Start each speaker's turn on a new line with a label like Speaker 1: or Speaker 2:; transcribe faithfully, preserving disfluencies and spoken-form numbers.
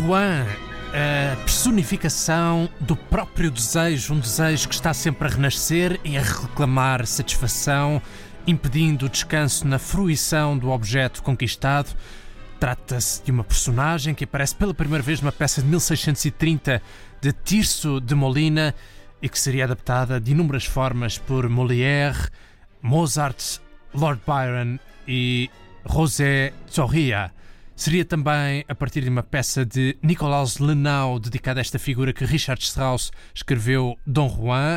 Speaker 1: Juan, a personificação do próprio desejo, um desejo que está sempre a renascer e a reclamar satisfação, impedindo o descanso na fruição do objeto conquistado. Trata-se de uma personagem que aparece pela primeira vez numa peça de mil seiscentos e trinta de Tirso de Molina e que seria adaptada de inúmeras formas por Molière, Mozart, Lord Byron e José Zorrilla. Seria também a partir de uma peça de Nicolaus Lenau dedicada a esta figura que Richard Strauss escreveu Dom Juan.